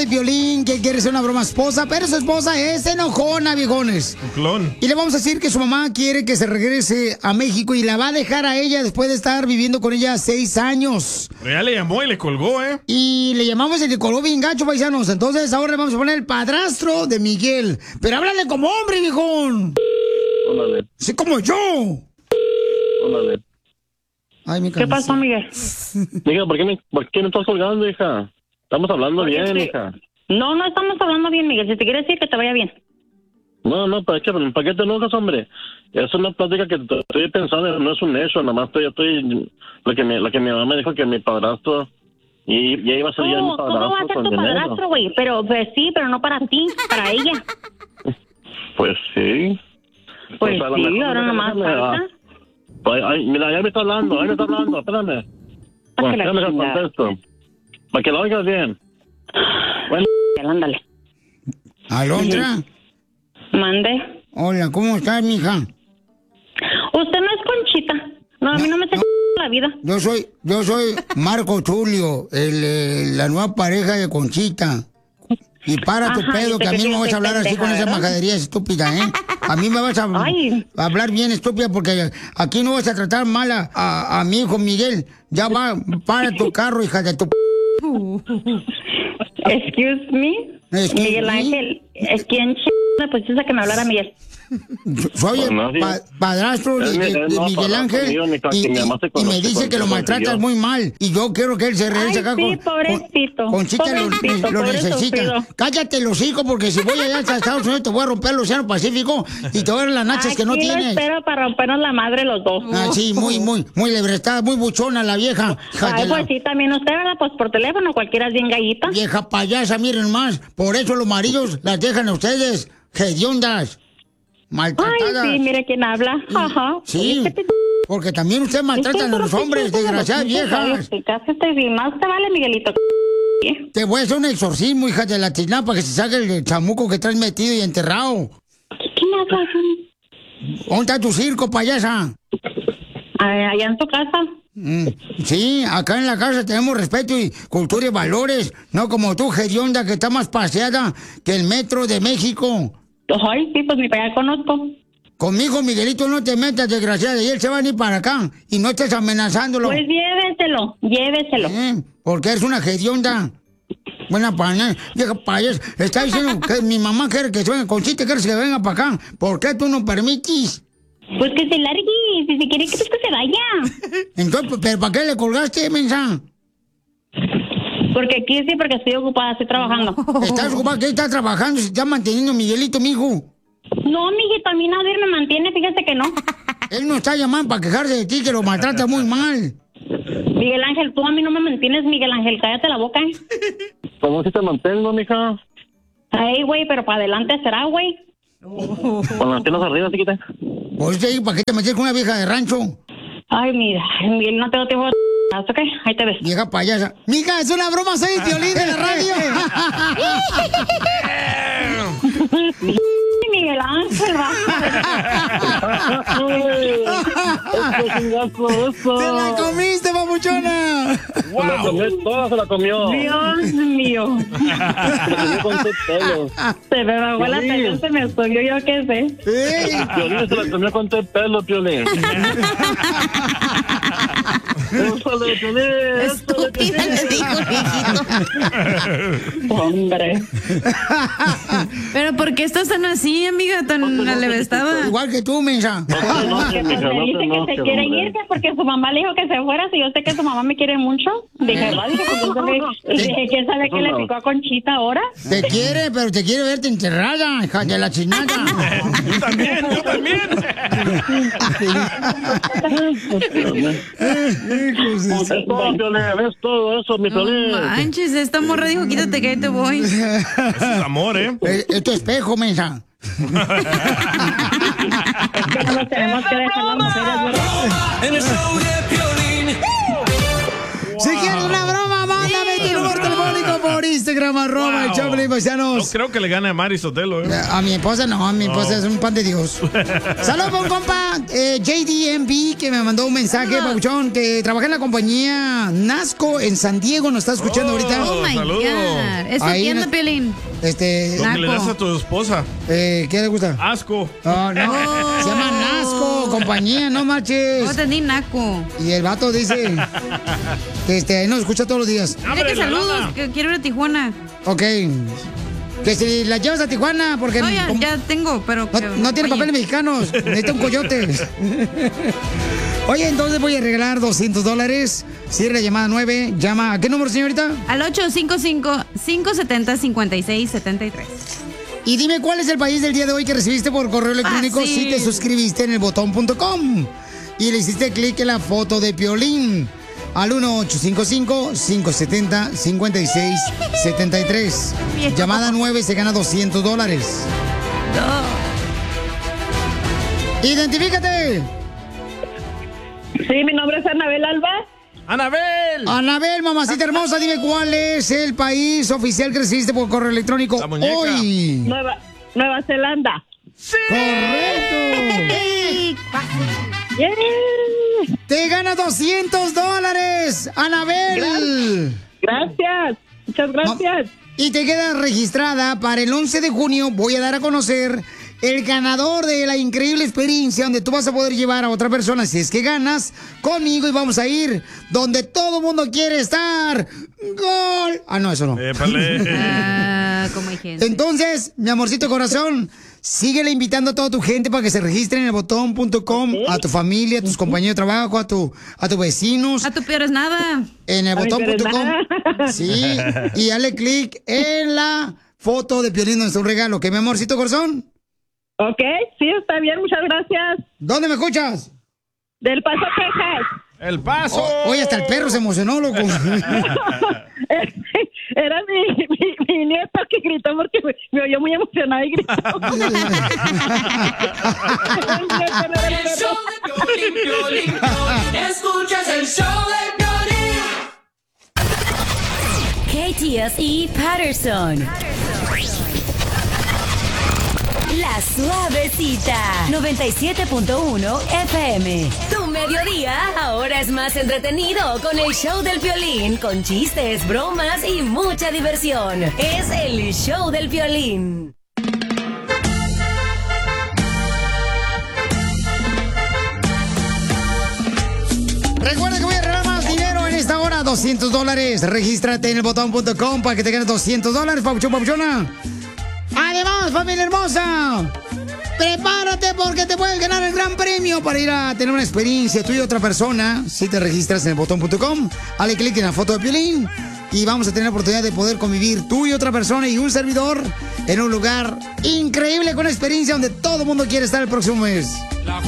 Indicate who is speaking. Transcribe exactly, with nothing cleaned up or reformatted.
Speaker 1: de Piolín que quiere hacer una broma a su esposa, pero su esposa es enojona, viejones.
Speaker 2: Un clon.
Speaker 1: Y le vamos a decir que su mamá quiere que se regrese a México y la va a dejar a ella después de estar viviendo con ella seis años.
Speaker 2: Pero ya le llamó y le colgó, ¿eh?
Speaker 1: Y le llamamos y le colgó bien gacho, paisanos. Entonces ahora le vamos a poner el padrastro de Miguel. Pero háblale como hombre, viejón.
Speaker 3: Órale.
Speaker 1: Sí, como yo.
Speaker 3: Órale.
Speaker 1: Ay, mi
Speaker 4: ¿Qué pasó, Miguel?
Speaker 3: Hija, ¿por qué me, por qué me estás colgando, hija? Estamos hablando
Speaker 4: Porque
Speaker 3: bien,
Speaker 4: es que-
Speaker 3: hija.
Speaker 4: No, no estamos hablando bien, Miguel. Si te quieres decir que te vaya bien.
Speaker 3: No, no, ¿para qué, ¿para qué te enojas, hombre? Es una plática que t- estoy pensando, no es un hecho, nada más estoy, estoy, lo que, me, lo que mi mamá me dijo que mi padrastro, y ya iba a ser ya mi
Speaker 4: ¿Cómo,
Speaker 3: padrastro
Speaker 4: ¿Cómo va a ser
Speaker 3: con
Speaker 4: tu
Speaker 3: dinero.
Speaker 4: padrastro, güey? Pero, pues sí, pero no para ti, para ella.
Speaker 3: Pues sí.
Speaker 4: Pues
Speaker 3: a lo
Speaker 4: sí,
Speaker 3: mejor
Speaker 4: ahora
Speaker 3: déjame-
Speaker 4: nomás falta.
Speaker 3: Ay, ay, mira, ya me está hablando, ahí me está hablando, espérame. Bueno,
Speaker 4: que la
Speaker 3: déjame que
Speaker 4: chingada.
Speaker 3: contesto. Para que lo oigas bien. Bueno.
Speaker 4: Ándale.
Speaker 1: Alondra.
Speaker 4: Mande.
Speaker 1: Hola, ¿cómo estás, mija?
Speaker 4: Usted no es Conchita. No, a mí no me se la vida.
Speaker 1: Yo soy, yo soy Marco Tulio, el, eh, la nueva pareja de Conchita. Y para tu
Speaker 4: Ajá,
Speaker 1: pedo,
Speaker 4: yo
Speaker 1: que a
Speaker 4: sé
Speaker 1: mí
Speaker 4: que
Speaker 1: me
Speaker 4: yo
Speaker 1: vas a
Speaker 4: soy
Speaker 1: hablar así
Speaker 4: pendeja,
Speaker 1: con esa
Speaker 4: ¿verdad?
Speaker 1: majadería estúpida, ¿eh? A mí me vas a,
Speaker 4: Ay.
Speaker 1: a hablar bien estúpida porque aquí no vas a tratar mal a, a, a mi hijo Miguel. Ya va, para tu carro, hija de tu...
Speaker 4: Excuse me.
Speaker 1: Excuse
Speaker 4: Miguel
Speaker 1: me.
Speaker 4: Ángel, ¿es quién ch... le pusiste a que me hablara Miguel?
Speaker 1: Soy el
Speaker 3: No, sí.
Speaker 1: pa- padrastro de,
Speaker 3: Es mi-
Speaker 1: de-
Speaker 3: es
Speaker 1: de
Speaker 3: no,
Speaker 1: Miguel
Speaker 3: padrastro
Speaker 1: Ángel
Speaker 3: mío, mi ca-
Speaker 1: y,
Speaker 3: que mi mamá se
Speaker 1: y- y me
Speaker 3: conoce
Speaker 1: dice
Speaker 3: con-
Speaker 1: que lo
Speaker 3: con-
Speaker 1: maltratas
Speaker 3: yo.
Speaker 1: muy mal y yo quiero que él se regrese
Speaker 4: Ay,
Speaker 1: acá
Speaker 4: sí,
Speaker 1: con,
Speaker 4: pobrecito,
Speaker 1: con- Conchita lo,
Speaker 4: pobrecito,
Speaker 1: lo
Speaker 4: pobre
Speaker 1: necesita.
Speaker 4: sufrido.
Speaker 1: Cállate los hijos porque si voy allá a Estados Unidos te voy a romper el Océano Pacífico y te voy a dar las nachas que no
Speaker 4: Aquí lo
Speaker 1: tienes.
Speaker 4: espero para rompernos la madre los dos.
Speaker 1: Ah, sí, muy, muy, muy lebrestada, muy buchona la vieja. Hija de
Speaker 4: Ay,
Speaker 1: la
Speaker 4: pues sí, también usted, ¿verdad? Pues por teléfono cualquiera es bien gallita.
Speaker 1: vieja payasa, miren más. Por eso los maridos las dejan a ustedes, hediondas, maltratadas.
Speaker 4: Ay, sí, mire quién habla. Ajá.
Speaker 1: Sí, porque también ustedes maltratan a los hombres, desgraciadas viejas.
Speaker 4: Y más te vale, Miguelito.
Speaker 1: Te voy a hacer un exorcismo, hija de la tiznada, para que se saque el chamuco que traes metido y enterrado.
Speaker 4: ¿Qué me hablas?
Speaker 1: ¿Dónde está tu circo, payasa?
Speaker 4: Ay, allá en tu casa.
Speaker 1: Mm, sí, acá en la casa tenemos respeto y cultura y valores, no como tú, hedionda, que está más paseada que el metro de México.
Speaker 4: Ay, sí, pues ni para allá conozco.
Speaker 1: Conmigo, Miguelito, no te metas, desgraciada, y él se va a ir para acá y no estés amenazándolo.
Speaker 4: Pues lléveselo, lléveselo.
Speaker 1: Eh, porque eres una hedionda. Buena pana, vieja payas. Está diciendo que mi mamá quiere que se venga, Conchita quiere que se venga para acá. ¿Por qué tú no permites?
Speaker 4: Pues que se largue, si se quiere que pues que se vaya.
Speaker 1: Entonces, ¿pero para qué le colgaste, mensa?
Speaker 4: Porque aquí sí, porque estoy ocupada, estoy trabajando.
Speaker 1: ¿Estás ocupada? ¿Qué estás trabajando? Se está manteniendo Miguelito, mijo.
Speaker 4: No, mijito, a mí nadie me mantiene, fíjate que no.
Speaker 1: Él no está llamando para quejarse de ti, que lo maltrata muy mal.
Speaker 4: Miguel Ángel, tú a mí no me mantienes, Miguel Ángel, cállate la boca. ¿eh?
Speaker 3: ¿Cómo si te mantengo, mija?
Speaker 4: Ay, güey, pero para adelante será, güey.
Speaker 3: Con las piernas arriba, chiquita.
Speaker 1: Pues te digo, ¿para qué te metes con una vieja de rancho?
Speaker 4: Ay, mira, Miguel, no tengo tiempo de... ¿Ok? Ahí te ves.
Speaker 1: Vieja payasa. Mija, es una broma, soy Piolín de la radio.
Speaker 4: Miguel Ángel, va.
Speaker 3: Eso, chingazo, eso.
Speaker 1: ¡Te la comiste, papuchona!
Speaker 3: Se la comió toda, se la comió.
Speaker 4: Dios mío.
Speaker 3: Se la comió con tu pelo.
Speaker 4: Se me bajó la
Speaker 3: Piolín.
Speaker 4: pelo, se me subió, yo qué sé.
Speaker 1: ¡Ey!
Speaker 3: Piolín se la comió con tu pelo, Piolín. Échale, Piolín, échale, Piolín.
Speaker 5: Estúpida, le dijo, viejito.
Speaker 4: Hombre.
Speaker 5: Pero ¿por qué estás tan así, amiga? Tan alevestada.
Speaker 1: Igual que tú, mensa.
Speaker 3: No te enojes,
Speaker 4: Pues
Speaker 3: mija,
Speaker 4: me
Speaker 3: no
Speaker 4: dice
Speaker 3: te
Speaker 4: que se
Speaker 3: enojes,
Speaker 4: quiere
Speaker 3: hombre.
Speaker 4: irse porque su mamá le dijo que se fuera. Si yo sé que su mamá me quiere mucho. Dije, va, dije, pues entonces, y dije, ¿quién sabe qué le picó a Conchita ahora?
Speaker 1: Te quiere, pero te quiere verte enterrada, hija de la chinada.
Speaker 2: Yo también, yo también.
Speaker 3: Es todo, Piolín, es todo eso, mi Piolín.
Speaker 5: No manches, esta morra dijo, quítate que ahí te voy.
Speaker 2: Eso es amor, ¿eh?
Speaker 1: Es, es tu espejo, mensa.
Speaker 4: Es que no nos tenemos que dejar las mujeres, ¿verdad?
Speaker 6: En el show de Piolín.
Speaker 1: Si quieres una broma, mándame tu número telefónico por Instagram, arroba el show show, Pelín, paisanos.
Speaker 2: No creo que le gane a Mari Sotelo, ¿eh?
Speaker 1: A mi esposa no, a mi esposa
Speaker 2: No.
Speaker 1: es un pan de Dios. Saludos por un compa, eh, J D M B, que me mandó un mensaje, Pabuchón, que trabaja en la compañía Nasco en San Diego, nos está escuchando
Speaker 2: Oh,
Speaker 1: ahorita.
Speaker 5: Oh my
Speaker 2: saludos.
Speaker 5: God. ¿Esta
Speaker 1: Ahí
Speaker 5: tienda,
Speaker 1: en-
Speaker 5: Piolín?
Speaker 1: Este,
Speaker 2: Lo que le
Speaker 5: Naco.
Speaker 2: das a tu esposa.
Speaker 1: eh, ¿qué le gusta?
Speaker 2: Asco.
Speaker 1: Oh, no,
Speaker 5: Oh.
Speaker 1: se llama Nasco, compañía, no marches.
Speaker 5: No entendí, naco.
Speaker 1: Y el vato dice que este, ahí nos escucha todos los días.
Speaker 5: Dile
Speaker 2: ¡Abre
Speaker 5: que
Speaker 2: la
Speaker 5: saludos,
Speaker 2: lana!
Speaker 5: que quiero ir a Tijuana.
Speaker 1: Ok. Que si la llevas a Tijuana, porque
Speaker 5: No, ya,
Speaker 1: como-
Speaker 5: ya tengo, pero...
Speaker 1: no,
Speaker 5: que-
Speaker 1: no tiene
Speaker 5: oye.
Speaker 1: papeles mexicanos, necesita un coyote. Oye, entonces voy a regalar doscientos dólares. Cierra la llamada nueve. Llama, ¿a qué número, señorita?
Speaker 5: Al ocho cinco cinco, cinco siete cero, cinco seis siete tres.
Speaker 1: Y dime cuál es el país del día de hoy que recibiste por correo electrónico
Speaker 5: Fácil.
Speaker 1: si te suscribiste en el botón punto com y le hiciste clic en la foto de Piolín al uno ocho cinco cinco, cinco siete cero, cinco seis siete tres.
Speaker 5: Viejo.
Speaker 1: Llamada nueve se gana doscientos dólares. ¡Identifícate!
Speaker 4: Sí, mi nombre es Anabel Alba.
Speaker 2: ¡Anabel!
Speaker 1: Anabel, mamacita hermosa, dime cuál es el país oficial que recibiste por correo electrónico
Speaker 2: La muñeca.
Speaker 1: hoy.
Speaker 4: Nueva, Nueva Zelanda.
Speaker 1: ¡Correcto!
Speaker 4: ¡Yeah!
Speaker 1: ¡Te gana doscientos dólares, Anabel!
Speaker 4: Gracias. Muchas gracias.
Speaker 1: Y te quedas registrada para el once de junio. Voy a dar a conocer el ganador de la increíble experiencia donde tú vas a poder llevar a otra persona si es que ganas conmigo y vamos a ir donde todo mundo quiere estar. ¡Gol! Ah, no, eso no.
Speaker 2: Épale.
Speaker 5: Ah, como hay gente.
Speaker 1: Entonces, mi amorcito corazón, síguele invitando a toda tu gente para que se registren en el botón punto com, a tu familia, a tus compañeros de trabajo, a tu a tus vecinos.
Speaker 5: A tu peor es nada.
Speaker 1: En el
Speaker 4: A mi
Speaker 1: botón punto com.
Speaker 4: nada.
Speaker 1: Sí, y dale clic en la foto de Piolín donde está un regalo. ¿Qué, mi amorcito corazón?
Speaker 4: Ok, sí, está bien. Muchas gracias.
Speaker 1: ¿Dónde me escuchas?
Speaker 4: Del Paso, Texas.
Speaker 2: ¡El paso!
Speaker 1: O- oye, hasta el perro se emocionó, loco.
Speaker 4: Era mi, mi, mi nieto que gritó porque me, me oyó muy emocionada y gritó.
Speaker 6: El show de Piolín, Piolín, Piolín. Escuchas el show de Piolín.
Speaker 7: K T S E Patterson. La Suavecita. noventa y siete punto uno F M. Tu mediodía ahora es más entretenido con el show del Piolín, con chistes, bromas y mucha diversión. Es el show del Piolín.
Speaker 1: Recuerda que voy a regalar más dinero en esta hora, doscientos dólares. Regístrate en el botón punto com para que te ganes doscientos dólares, papuchón, papuchona. Además, familia hermosa, prepárate porque te puedes ganar el gran premio para ir a tener una experiencia tú y otra persona. Si te registras en el botón punto com, dale clic en la foto de Piolín y vamos a tener la oportunidad de poder convivir tú y otra persona y un servidor en un lugar increíble con experiencia donde todo el mundo quiere estar el próximo mes.